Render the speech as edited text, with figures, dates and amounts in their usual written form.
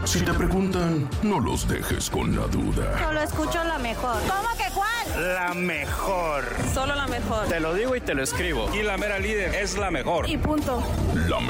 Si te preguntan, no los dejes con la duda. Solo escucho la mejor. ¿Cómo que cuál? La mejor. Solo la mejor. Te lo digo y te lo escribo. Y la mera líder es la mejor. Y punto. La